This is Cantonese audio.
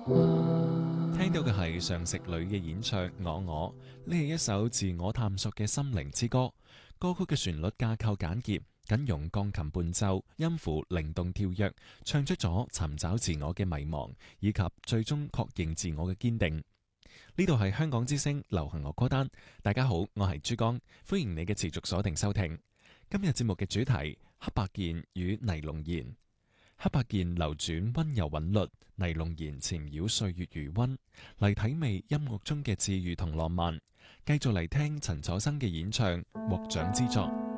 聽到嘅係上食女嘅演唱我，呢係一首自我探索嘅心靈之歌。歌曲嘅旋律架構簡潔，僅用鋼琴伴奏，音符靈動跳躍，唱出咗尋找自我嘅迷茫，以及最終確認自我嘅堅定。呢度係香港之聲流行樂歌單，大家好，我係珠江，歡迎你嘅持續鎖定收聽。今日節目嘅主題：黑白鍵與尼龍弦。黑白鍵流轉溫柔韻律，尼龍弦纏繞歲月餘溫，嚟體味音樂中嘅治癒同浪漫。繼續嚟聽陳楚生嘅演唱《獲獎之作》。